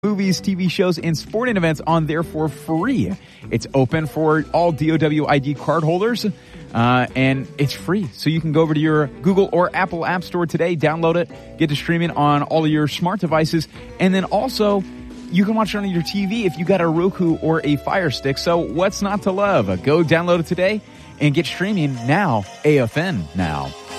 movies, TV shows, and sporting events on there for free. It's open for all DOW ID card holders, and it's free. So you can go over to your Google or Apple App Store today, download it, get to streaming on all of your smart devices, and then also you can watch it on your TV if you got a Roku or a Fire Stick. So what's not to love? Go download it today and get streaming now, AFN now.